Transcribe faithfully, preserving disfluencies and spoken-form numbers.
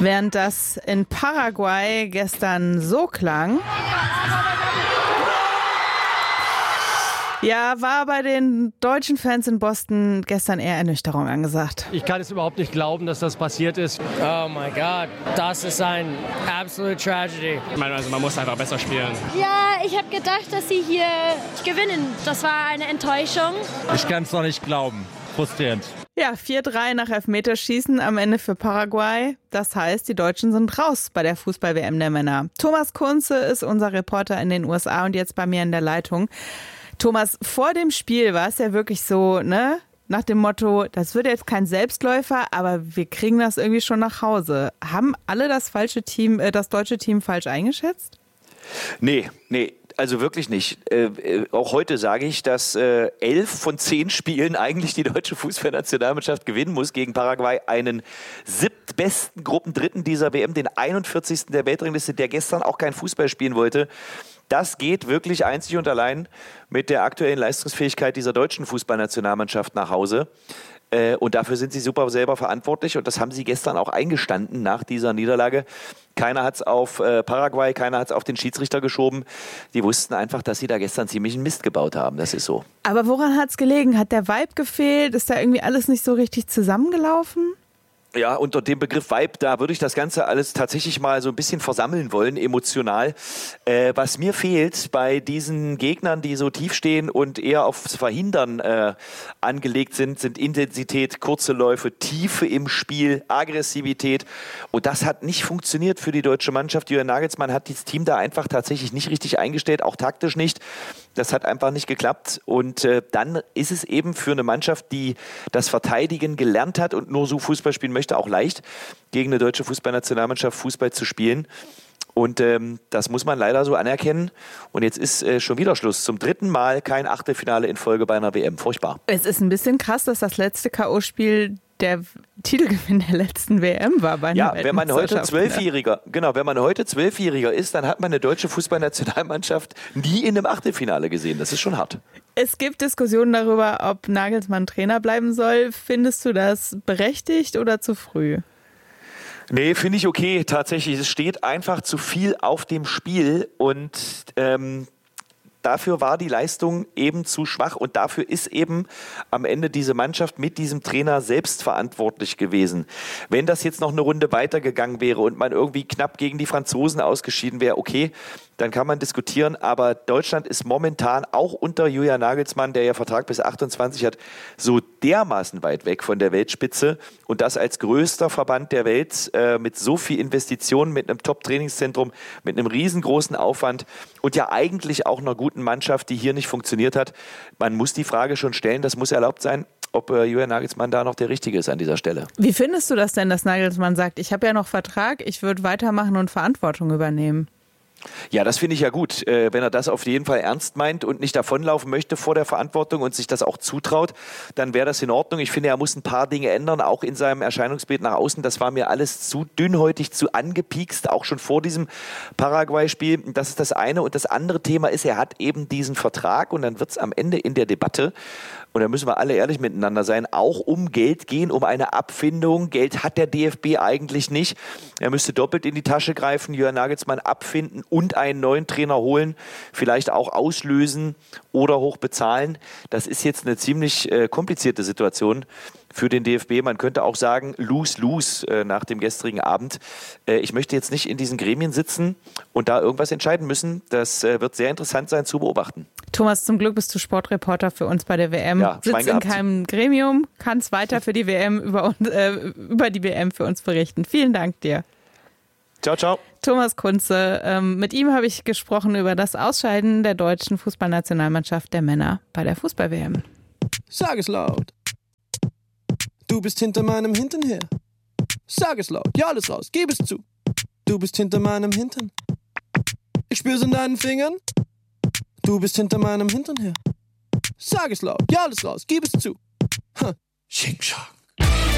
Während das in Paraguay gestern so klang, ja, war bei den deutschen Fans in Boston gestern eher Ernüchterung angesagt. Ich kann es überhaupt nicht glauben, dass das passiert ist. Oh mein Gott, das ist ein absolute Tragedy. Ich meine, also man muss einfach besser spielen. Ja, ich habe gedacht, dass sie hier gewinnen. Das war eine Enttäuschung. Ich kann es noch nicht glauben. Frustrierend. Ja, vier drei nach Elfmeterschießen am Ende für Paraguay. Das heißt, die Deutschen sind raus bei der Fußball-W M der Männer. Thomas Kunze ist unser Reporter in den U S A und jetzt bei mir in der Leitung. Thomas, vor dem Spiel war es ja wirklich so, ne, nach dem Motto, das wird jetzt kein Selbstläufer, aber wir kriegen das irgendwie schon nach Hause. Haben alle das falsche Team, äh, das deutsche Team falsch eingeschätzt? Nee, nee. Also wirklich nicht. Äh, äh, auch heute sage ich, dass äh, elf von zehn Spielen eigentlich die deutsche Fußballnationalmannschaft gewinnen muss gegen Paraguay. Einen siebtbesten Gruppendritten dieser W M, den einundvierzigsten der Weltrangliste, der gestern auch kein Fußball spielen wollte. Das geht wirklich einzig und allein mit der aktuellen Leistungsfähigkeit dieser deutschen Fußballnationalmannschaft nach Hause. Äh, und dafür sind sie super selber verantwortlich. Und das haben sie gestern auch eingestanden nach dieser Niederlage. Keiner hat es auf äh, Paraguay, keiner hat es auf den Schiedsrichter geschoben. Die wussten einfach, dass sie da gestern ziemlich einen Mist gebaut haben. Das ist so. Aber woran hat es gelegen? Hat der Vibe gefehlt? Ist da irgendwie alles nicht so richtig zusammengelaufen? Ja, unter dem Begriff Vibe, da würde ich das Ganze alles tatsächlich mal so ein bisschen versammeln wollen, emotional. Äh, was mir fehlt bei diesen Gegnern, die so tief stehen und eher aufs Verhindern äh, angelegt sind, sind Intensität, kurze Läufe, Tiefe im Spiel, Aggressivität. Und das hat nicht funktioniert für die deutsche Mannschaft. Julian Nagelsmann hat das Team da einfach tatsächlich nicht richtig eingestellt, auch taktisch nicht. Das hat einfach nicht geklappt. Und äh, dann ist es eben für eine Mannschaft, die das Verteidigen gelernt hat und nur so Fußball spielen möchte, auch leicht, gegen eine deutsche Fußballnationalmannschaft Fußball zu spielen. Und ähm, das muss man leider so anerkennen. Und jetzt ist äh, schon wieder Schluss. Zum dritten Mal kein Achtelfinale in Folge bei einer W M. Furchtbar. Es ist ein bisschen krass, dass das letzte K O-Spiel der Titelgewinn der letzten W M war bei einer Ja, wenn man heute Zwölfjähriger, genau, wenn man heute Zwölfjähriger ist, dann hat man eine deutsche Fußballnationalmannschaft nie in einem Achtelfinale gesehen. Das ist schon hart. Es gibt Diskussionen darüber, ob Nagelsmann Trainer bleiben soll. Findest du das berechtigt oder zu früh? Nee, finde ich okay. Tatsächlich, es steht einfach zu viel auf dem Spiel und ähm, dafür war die Leistung eben zu schwach und dafür ist eben am Ende diese Mannschaft mit diesem Trainer selbst verantwortlich gewesen. Wenn das jetzt noch eine Runde weitergegangen wäre und man irgendwie knapp gegen die Franzosen ausgeschieden wäre, okay, dann kann man diskutieren, aber Deutschland ist momentan auch unter Julian Nagelsmann, der ja Vertrag bis achtundzwanzig hat, so dermaßen weit weg von der Weltspitze und das als größter Verband der Welt äh, mit so viel Investitionen, mit einem Top-Trainingszentrum, mit einem riesengroßen Aufwand und ja eigentlich auch einer guten Mannschaft, die hier nicht funktioniert hat. Man muss die Frage schon stellen, das muss erlaubt sein, ob äh, Julian Nagelsmann da noch der Richtige ist an dieser Stelle. Wie findest du das denn, dass Nagelsmann sagt, ich habe ja noch Vertrag, ich würde weitermachen und Verantwortung übernehmen? Ja, das finde ich ja gut, äh, wenn er das auf jeden Fall ernst meint und nicht davonlaufen möchte vor der Verantwortung und sich das auch zutraut, dann wäre das in Ordnung. Ich finde, er muss ein paar Dinge ändern, auch in seinem Erscheinungsbild nach außen. Das war mir alles zu dünnhäutig, zu angepiekst, auch schon vor diesem Paraguay-Spiel. Das ist das eine. Und das andere Thema ist, er hat eben diesen Vertrag und dann wird es am Ende in der Debatte, und da müssen wir alle ehrlich miteinander sein, auch um Geld gehen, um eine Abfindung. Geld hat der D F B eigentlich nicht. Er müsste doppelt in die Tasche greifen, Julian Nagelsmann abfinden und einen neuen Trainer holen, vielleicht auch auslösen oder hoch bezahlen. Das ist jetzt eine ziemlich äh, komplizierte Situation für den D F B. Man könnte auch sagen, lose-lose äh, nach dem gestrigen Abend. Äh, ich möchte jetzt nicht in diesen Gremien sitzen und da irgendwas entscheiden müssen. Das äh, wird sehr interessant sein zu beobachten. Thomas, zum Glück bist du Sportreporter für uns bei der W M. Ja, Sitzt in keinem Gremium, kannst weiter für die W M über, äh, über die W M für uns berichten. Vielen Dank dir. Ciao, ciao. Thomas Kunze, ähm, mit ihm habe ich gesprochen über das Ausscheiden der deutschen Fußballnationalmannschaft der Männer bei der Fußball-W M. Sag es laut. Du bist hinter meinem Hintern her. Sag es laut. Ja, alles raus. Gib es zu. Du bist hinter meinem Hintern. Ich spür's in deinen Fingern. Du bist hinter meinem Hintern her. Sag es laut. Ja, alles raus. Gib es zu. Ha. Sching, schang.